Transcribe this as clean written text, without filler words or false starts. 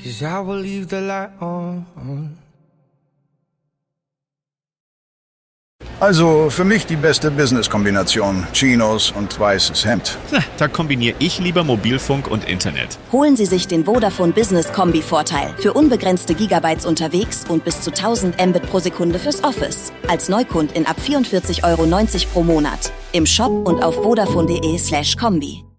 'cause I will leave the light on. Also für mich die beste Business-Kombination. Chinos und weißes Hemd. Da kombiniere ich lieber Mobilfunk und Internet. Holen Sie sich den Vodafone Business Kombi-Vorteil. Für unbegrenzte Gigabytes unterwegs und bis zu 1000 Mbit pro Sekunde fürs Office. Als Neukundin ab 44,90 € pro Monat. Im Shop und auf vodafone.de/kombi.